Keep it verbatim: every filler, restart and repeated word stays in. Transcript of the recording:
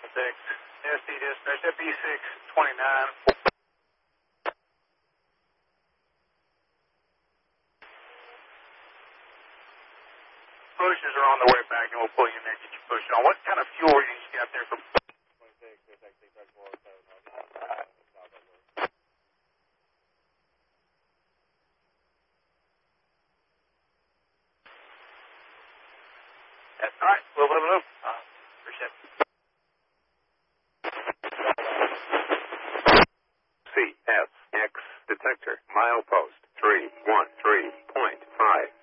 six. S D dispatch, F B six twenty-nine. Pushers are on the way back, and we'll pull you in there and get you pushed on. What kind of fuel range you got there for? twenty-six, That's all right. We'll let them know. Uh, appreciate it. C S X detector, milepost three one three point five.